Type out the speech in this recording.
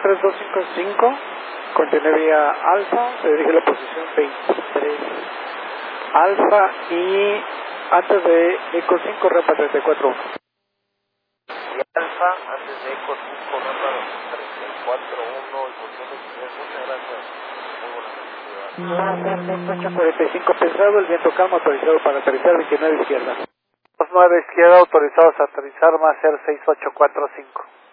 3255, contiene vía Alfa, se dirige a la posición 23 Alfa y antes de Eco 5, rampa 341. Y Alfa, antes de Eco 5, rampa 341, y posición 23, muchas gracias. Muy buenas noches. 845 pesado, el viento calmo autorizado para aterrizar 29 izquierda. 29 izquierda, autorizados a aterrizar, más ser 6845.